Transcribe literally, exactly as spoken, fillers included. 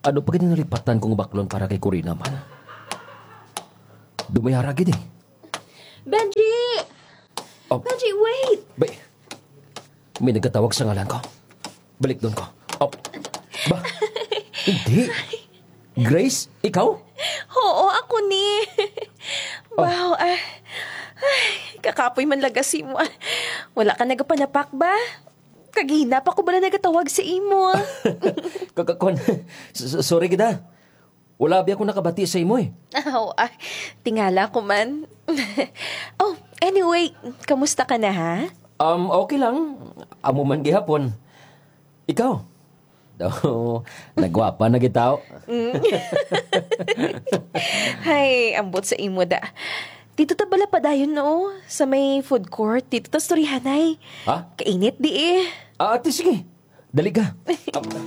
Ano pa gini nalipatan kong baklon para kay Corina man? Dumayara gini. Benji! Oh, Benji, wait! bay, may nagkatawag sa ngalan ko. Balik doon ko. Oh, ba? Hindi. Grace, ikaw? Oo, ako ni. Wow, ah. Ay, kakapoy man lagasi mo. ah. Wala ka nagapanapak ba? Kagina pa ko ba na nagatawag sa imo? Kakakon, s- sorry kita. Wala ba ako nakabati sa imo eh. Oh, ah, tingala ko man. Oh, anyway, kamusta ka na ha? Um, okay lang. Amo man gihapon. Ikaw? Daw, nagwapa na gitaw. Hay, ambot sa imo da. Dito ta bala pa dayon no, sa may food court. Dito ta storyahanay. Ha? Kainit di eh. Ah, ate, sige. Dali ka. Um,